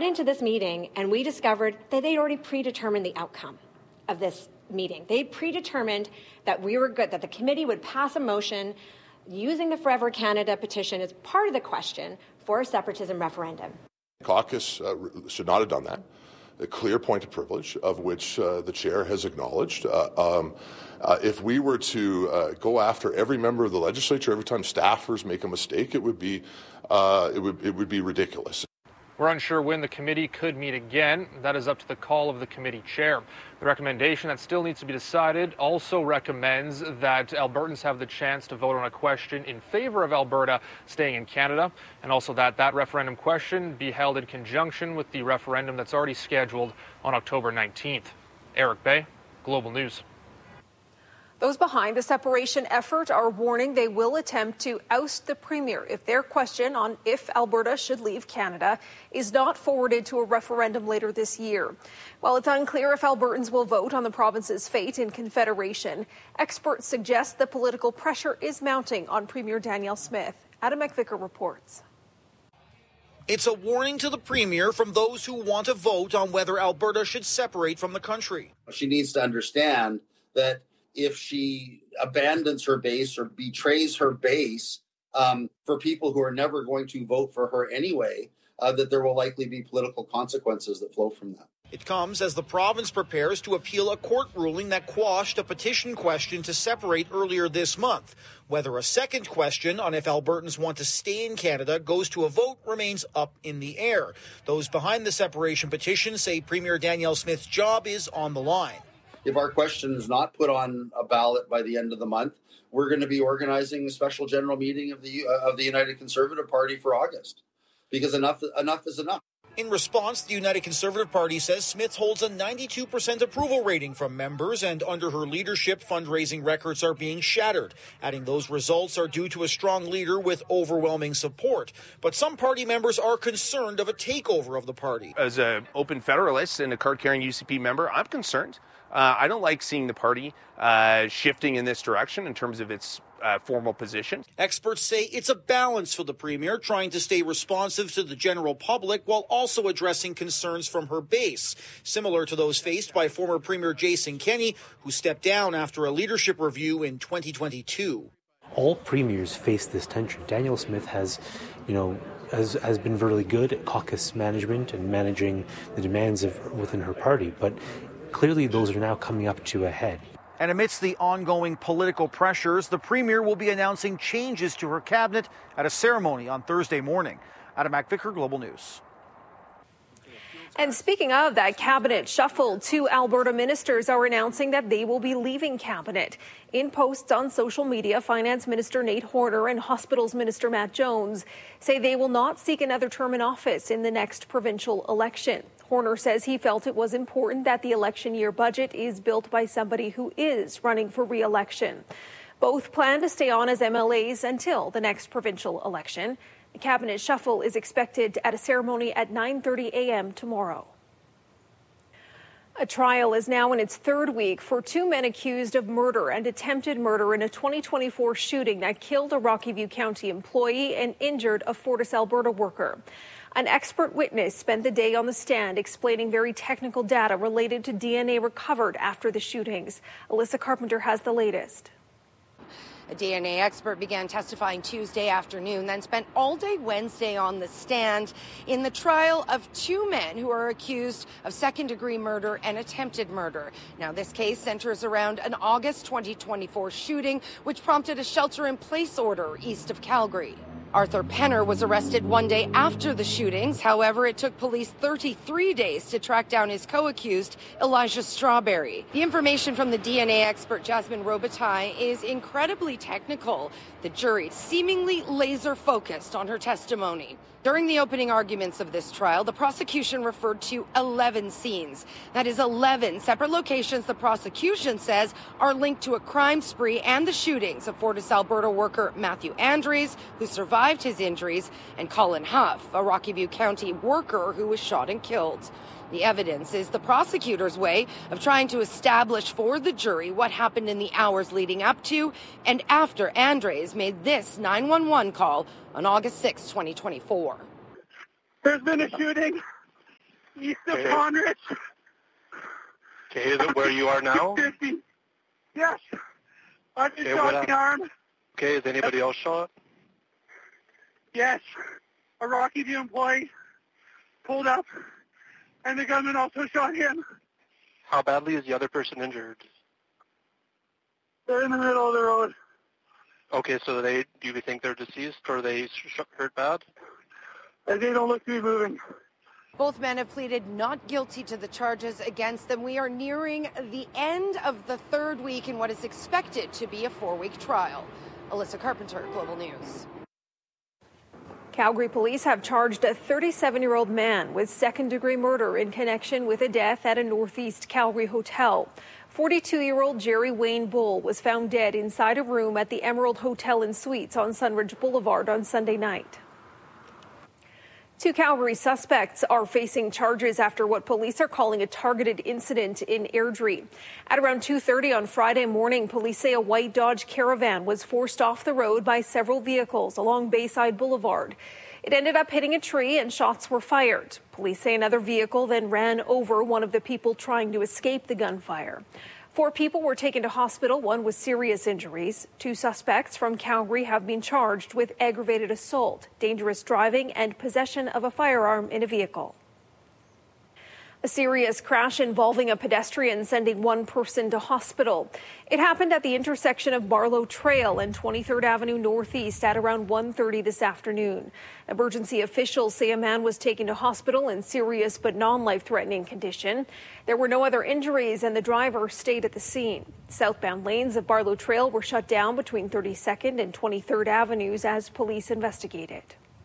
into this meeting and we discovered that they'd already predetermined the outcome of this meeting. They predetermined that we were good, that the committee would pass a motion using the Forever Canada petition as part of the question for a separatism referendum. Caucus should not have done that. A clear point of privilege, of which the chair has acknowledged. If we were to go after every member of the legislature every time staffers make a mistake, it would be ridiculous. We're unsure when the committee could meet again. That is up to the call of the committee chair. The recommendation that still needs to be decided also recommends that Albertans have the chance to vote on a question in favor of Alberta staying in Canada, and also that referendum question be held in conjunction with the referendum that's already scheduled on October 19th. Eric Bay, Global News. Those behind the separation effort are warning they will attempt to oust the Premier if their question on if Alberta should leave Canada is not forwarded to a referendum later this year. While it's unclear if Albertans will vote on the province's fate in Confederation, experts suggest the political pressure is mounting on Premier Danielle Smith. Adam McVicker reports. It's a warning to the Premier from those who want to vote on whether Alberta should separate from the country. She needs to understand that if she abandons her base or betrays her base for people who are never going to vote for her anyway, that there will likely be political consequences that flow from that. It comes as the province prepares to appeal a court ruling that quashed a petition question to separate earlier this month. Whether a second question on if Albertans want to stay in Canada goes to a vote remains up in the air. Those behind the separation petition say Premier Danielle Smith's job is on the line. If our question is not put on a ballot by the end of the month, we're going to be organizing a special general meeting of the United Conservative Party for August, because enough is enough. In response, the United Conservative Party says Smith holds a 92% approval rating from members, and under her leadership, fundraising records are being shattered, adding those results are due to a strong leader with overwhelming support. But some party members are concerned of a takeover of the party. As an open federalist and a card-carrying UCP member, I'm concerned. I don't like seeing the party shifting in this direction in terms of its formal position. Experts say it's a balance for the Premier, trying to stay responsive to the general public while also addressing concerns from her base, similar to those faced by former Premier Jason Kenney, who stepped down after a leadership review in 2022. All premiers face this tension. Danielle Smith has been really good at caucus management and managing the demands within her party, but clearly those are now coming up to a head. And amidst the ongoing political pressures, the Premier will be announcing changes to her cabinet at a ceremony on Thursday morning. Adam McVicker, Global News. And speaking of that cabinet shuffle, 2 Alberta ministers are announcing that they will be leaving cabinet. In posts on social media, Finance Minister Nate Horner and Hospitals Minister Matt Jones say they will not seek another term in office in the next provincial election. Horner says he felt it was important that the election year budget is built by somebody who is running for re-election. Both plan to stay on as MLAs until the next provincial election. The cabinet shuffle is expected at a ceremony at 9:30 a.m. tomorrow. A trial is now in its 3rd week for 2 men accused of murder and attempted murder in a 2024 shooting that killed a Rocky View County employee and injured a Fortis Alberta worker. An expert witness spent the day on the stand explaining very technical data related to DNA recovered after the shootings. Alyssa Carpenter has the latest. A DNA expert began testifying Tuesday afternoon, then spent all day Wednesday on the stand in the trial of 2 men who are accused of second-degree murder and attempted murder. Now, this case centers around an August 2024 shooting, which prompted a shelter-in-place order east of Calgary. Arthur Penner was arrested 1 day after the shootings. However, it took police 33 days to track down his co-accused, Elijah Strawberry. The information from the DNA expert Jasmine Robitaille is incredibly technical. The jury seemingly laser-focused on her testimony. During the opening arguments of this trial, the prosecution referred to 11 scenes. That is 11 separate locations the prosecution says are linked to a crime spree and the shootings of Fortis Alberta worker Matthew Andres, who survived his injuries, and Colin Huff, a Rocky View County worker who was shot and killed. The evidence is the prosecutor's way of trying to establish for the jury what happened in the hours leading up to and after Andres made this 911 call on August 6, 2024. There's been a shooting East of Conrich. Okay, is it where you are now? 50. Yes. I've been shot in the arm. Okay, is anybody else shot? Yes. A Rocky View employee pulled up, and the gunman also shot him. How badly is the other person injured? They're in the middle of the road. Okay, so do you think they're deceased, or are they hurt bad? They don't look to be moving. Both men have pleaded not guilty to the charges against them. We are nearing the end of the third week in what is expected to be a 4-week trial. Alyssa Carpenter, Global News. Calgary police have charged a 37-year-old man with second-degree murder in connection with a death at a Northeast Calgary hotel. 42-year-old Jerry Wayne Bull was found dead inside a room at the Emerald Hotel and Suites on Sunridge Boulevard on Sunday night. 2 Calgary suspects are facing charges after what police are calling a targeted incident in Airdrie. At around 2:30 on Friday morning, police say a white Dodge Caravan was forced off the road by several vehicles along Bayside Boulevard. It ended up hitting a tree and shots were fired. Police say another vehicle then ran over one of the people trying to escape the gunfire. 4 people were taken to hospital, one with serious injuries. 2 suspects from Calgary have been charged with aggravated assault, dangerous driving, and possession of a firearm in a vehicle. A serious crash involving a pedestrian sending 1 person to hospital. It happened at the intersection of Barlow Trail and 23rd Avenue Northeast at around 1:30 this afternoon. Emergency officials say a man was taken to hospital in serious but non-life-threatening condition. There were no other injuries and the driver stayed at the scene. Southbound lanes of Barlow Trail were shut down between 32nd and 23rd Avenues as police investigated.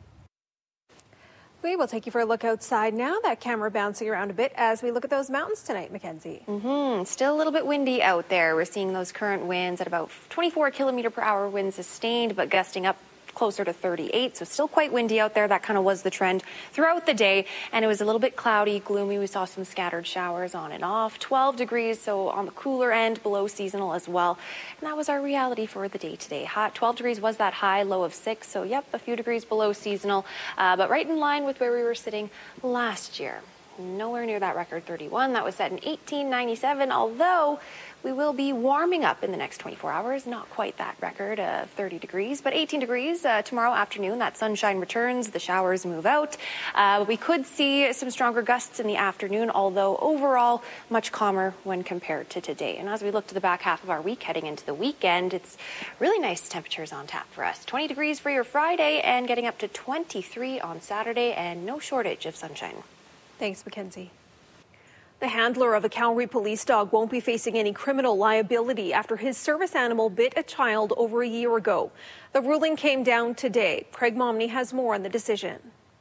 We will take you for a look outside now. That camera bouncing around a bit as we look at those mountains tonight, Mackenzie. Still a little bit windy out there. We're seeing those current winds at about 24 kilometer per hour winds sustained, but gusting up closer to 38. So still quite windy out there. That kind of was the trend throughout the day. And it was a little bit cloudy, gloomy. We saw some scattered showers on and off. 12 degrees, so on the cooler end, below seasonal as well. And that was our reality for the day today. Hot 12 degrees was that high, low of 6. So yep, a few degrees below seasonal, but right in line with where we were sitting last year. Nowhere near that record 31. That was set in 1897, although we will be warming up in the next 24 hours. Not quite that record of 30 degrees, but 18 degrees tomorrow afternoon. That sunshine returns, the showers move out. We could see some stronger gusts in the afternoon, although overall much calmer when compared to today. And as we look to the back half of our week, heading into the weekend, it's really nice temperatures on tap for us. 20 degrees for your Friday and getting up to 23 on Saturday, and no shortage of sunshine. Thanks, Mackenzie. The handler of a Calgary police dog won't be facing any criminal liability after his service animal bit a child over a year ago. The ruling came down today. Craig Momney has more on the decision.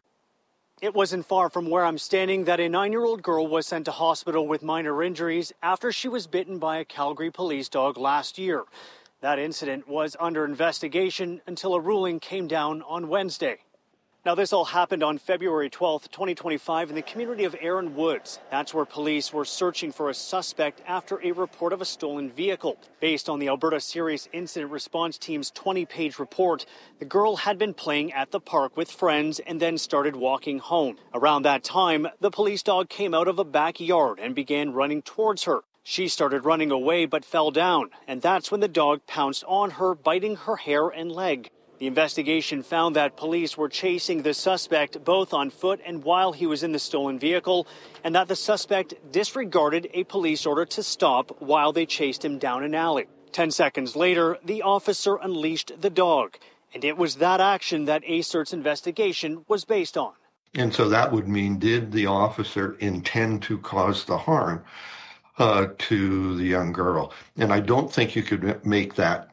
It wasn't far from where I'm standing that a 9-year-old girl was sent to hospital with minor injuries after she was bitten by a Calgary police dog last year. That incident was under investigation until a ruling came down on Wednesday. Now, this all happened on February 12th, 2025 in the community of Erin Woods. That's where police were searching for a suspect after a report of a stolen vehicle. Based on the Alberta Serious Incident Response Team's 20-page report, the girl had been playing at the park with friends and then started walking home. Around that time, the police dog came out of a backyard and began running towards her. She started running away but fell down, and that's when the dog pounced on her, biting her hair and leg. The investigation found that police were chasing the suspect both on foot and while he was in the stolen vehicle, and that the suspect disregarded a police order to stop while they chased him down an alley. 10 seconds later, the officer unleashed the dog, and it was that action that ACERT's investigation was based on. And so that would mean, did the officer intend to cause the harm to the young girl? And I don't think you could make that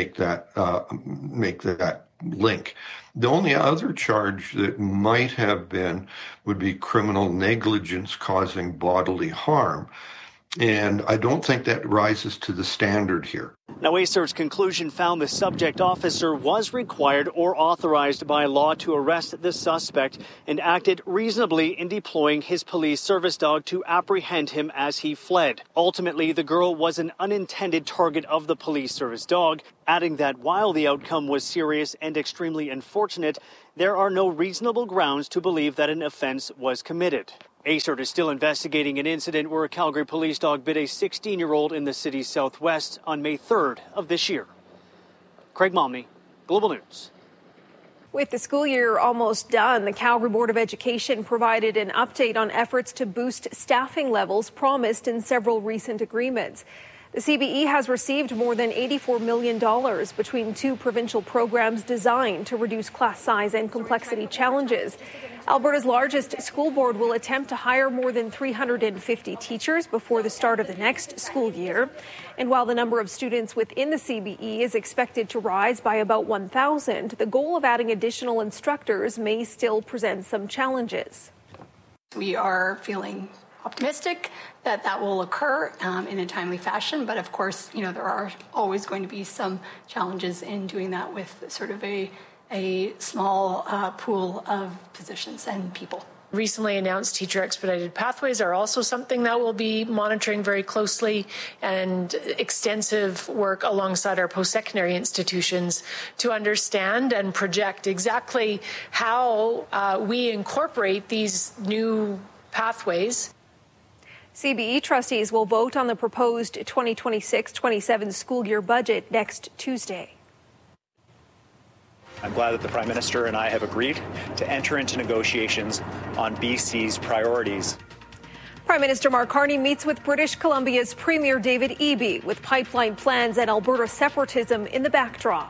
link. The only other charge that might have been would be criminal negligence causing bodily harm. And I don't think that rises to the standard here. Now, ACERT's conclusion found the subject officer was required or authorized by law to arrest the suspect and acted reasonably in deploying his police service dog to apprehend him as he fled. Ultimately, the girl was an unintended target of the police service dog, adding that while the outcome was serious and extremely unfortunate, there are no reasonable grounds to believe that an offense was committed. ACERT is still investigating an incident where a Calgary police dog bit a 16-year-old in the city's southwest on May 3rd of this year. Craig Momney, Global News. With the school year almost done, the Calgary Board of Education provided an update on efforts to boost staffing levels promised in several recent agreements. The CBE has received more than $84 million between two provincial programs designed to reduce class size and complexity challenges. Alberta's largest school board will attempt to hire more than 350 teachers before the start of the next school year. And while the number of students within the CBE is expected to rise by about 1,000, the goal of adding additional instructors may still present some challenges. We are feeling optimistic that that will occur in a timely fashion. But of course, there are always going to be some challenges in doing that with sort of a small pool of positions and people. Recently announced teacher expedited pathways are also something that we'll be monitoring very closely, and extensive work alongside our post-secondary institutions to understand and project exactly how we incorporate these new pathways. CBE trustees will vote on the proposed 2026-27 school year budget next Tuesday. I'm glad that the Prime Minister and I have agreed to enter into negotiations on BC's priorities. Prime Minister Mark Carney meets with British Columbia's Premier David Eby with pipeline plans and Alberta separatism in the backdrop.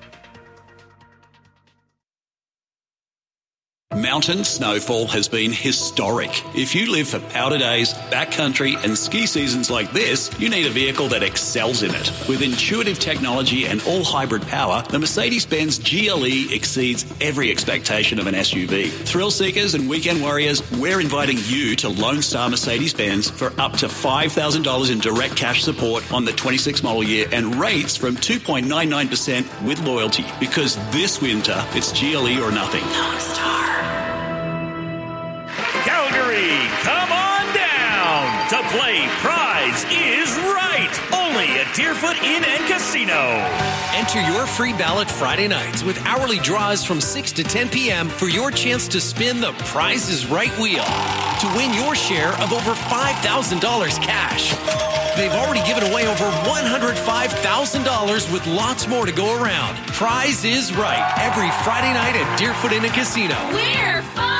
Mountain snowfall has been historic. If you live for powder days, backcountry and ski seasons like this, you need a vehicle that excels in it. With intuitive technology and all-hybrid power, the Mercedes-Benz GLE exceeds every expectation of an SUV. Thrill seekers and weekend warriors, we're inviting you to Lone Star Mercedes-Benz for up to $5,000 in direct cash support on the 26 model year and rates from 2.99% with loyalty. Because this winter, it's GLE or nothing. Lone Star. Calgary, come on down to play Prize is Right, only at Deerfoot Inn and Casino. Enter your free ballot Friday nights with hourly draws from 6 to 10 p.m. for your chance to spin the Prize is Right wheel to win your share of over $5,000 cash. They've already given away over $105,000 with lots more to go around. Prize is Right, every Friday night at Deerfoot Inn and Casino. We're fun!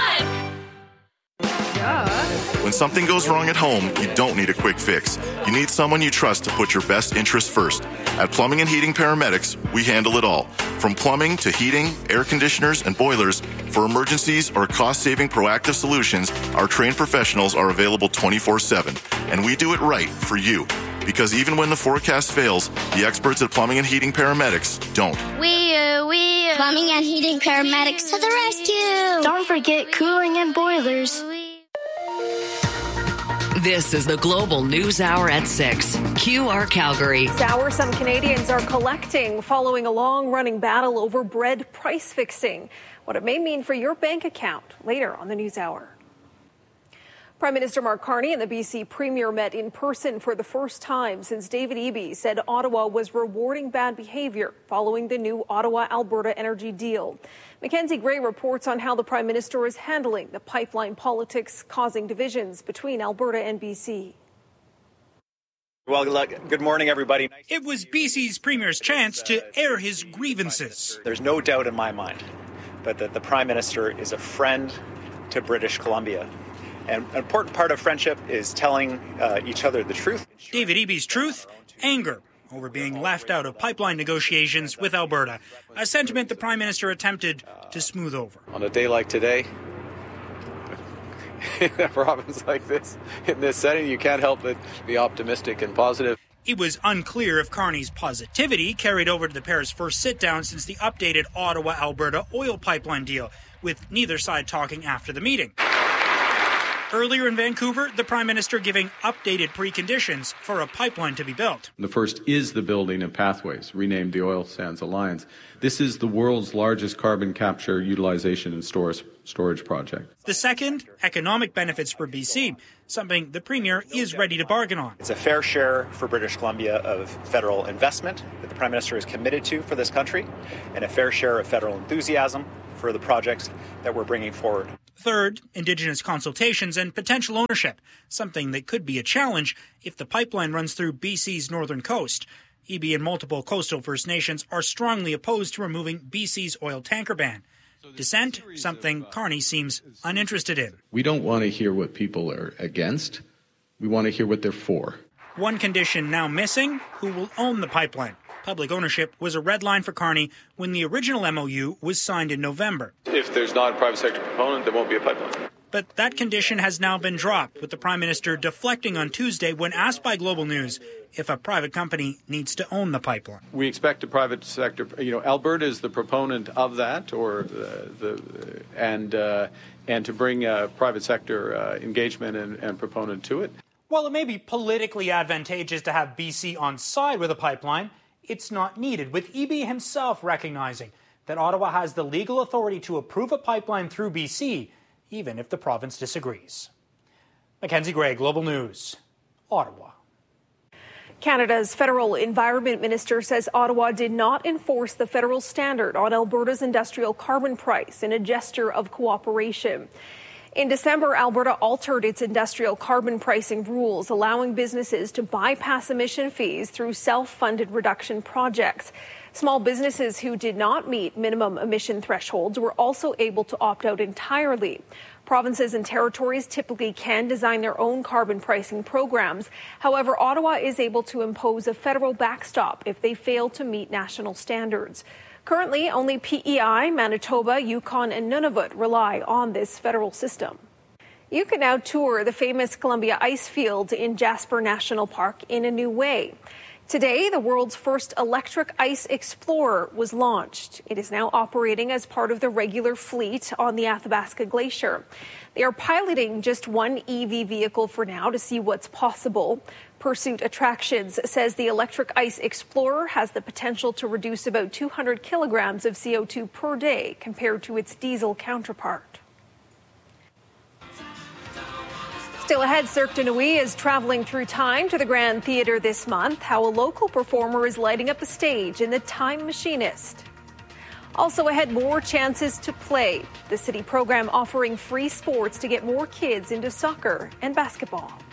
When something goes wrong at home, you don't need a quick fix. You need someone you trust to put your best interests first. At Plumbing and Heating Paramedics, we handle it all. From plumbing to heating, air conditioners, and boilers, for emergencies or cost-saving proactive solutions, our trained professionals are available 24/7. And we do it right for you. Because even when the forecast fails, the experts at Plumbing and Heating Paramedics don't. We Plumbing and Heating Paramedics to the rescue! Don't forget cooling and boilers. This is the Global News Hour at 6. QR Calgary. This hour, some Canadians are collecting following a long-running battle over bread price fixing. What it may mean for your bank account later on the News Hour. Prime Minister Mark Carney and the BC Premier met in person for the first time since David Eby said Ottawa was rewarding bad behaviour following the new Ottawa-Alberta energy deal. Mackenzie Gray reports on how the Prime Minister is handling the pipeline politics causing divisions between Alberta and BC. Well, good morning, everybody. It was BC's Premier's chance to air his grievances. There's no doubt in my mind but that the Prime Minister is a friend to British Columbia. And an important part of friendship is telling each other the truth. David Eby's truth, anger over being left out of pipeline negotiations with Alberta, a sentiment the Prime Minister attempted to smooth over. On a day like today, in a province like this, in this setting, you can't help but be optimistic and positive. It was unclear if Carney's positivity carried over to the pair's first sit-down since the updated Ottawa-Alberta oil pipeline deal, with neither side talking after the meeting. Earlier in Vancouver, the Prime Minister giving updated preconditions for a pipeline to be built. The first is the building of Pathways, renamed the Oil Sands Alliance. This is the world's largest carbon capture, utilization and storage project. The second, economic benefits for BC, something the Premier is ready to bargain on. It's a fair share for British Columbia of federal investment that the Prime Minister is committed to for this country, and a fair share of federal enthusiasm for the projects that we're bringing forward. Third, Indigenous consultations and potential ownership, something that could be a challenge if the pipeline runs through BC's northern coast. EB and multiple coastal First Nations are strongly opposed to removing BC's oil tanker ban. Dissent, something Carney seems uninterested in. We don't want to hear what people are against. We want to hear what they're for. One condition now missing, who will own the pipeline. Public ownership was a red line for Carney when the original MOU was signed in November. If there's not a private sector proponent, there won't be a pipeline. But that condition has now been dropped, with the Prime Minister deflecting on Tuesday when asked by Global News if a private company needs to own the pipeline. We expect a private sector. Alberta is the proponent of that, and to bring private sector engagement and proponent to it. While it may be politically advantageous to have BC on side with a pipeline, it's not needed, with EB himself recognizing that Ottawa has the legal authority to approve a pipeline through BC, even if the province disagrees. Mackenzie Gray, Global News, Ottawa. Canada's federal environment minister says Ottawa did not enforce the federal standard on Alberta's industrial carbon price in a gesture of cooperation. In December, Alberta altered its industrial carbon pricing rules, allowing businesses to bypass emission fees through self-funded reduction projects. Small businesses who did not meet minimum emission thresholds were also able to opt out entirely. Provinces and territories typically can design their own carbon pricing programs. However, Ottawa is able to impose a federal backstop if they fail to meet national standards. Currently, only PEI, Manitoba, Yukon, and Nunavut rely on this federal system. You can now tour the famous Columbia Ice Field in Jasper National Park in a new way. Today, the world's first electric ice explorer was launched. It is now operating as part of the regular fleet on the Athabasca Glacier. They are piloting just one EV vehicle for now to see what's possible. Pursuit Attractions says the electric ice explorer has the potential to reduce about 200 kilograms of CO2 per day compared to its diesel counterpart. Still ahead, Cirque du Nuit is traveling through time to the Grand Theatre this month. How a local performer is lighting up the stage in The Time Machinist. Also ahead, more chances to play. The city program offering free sports to get more kids into soccer and basketball.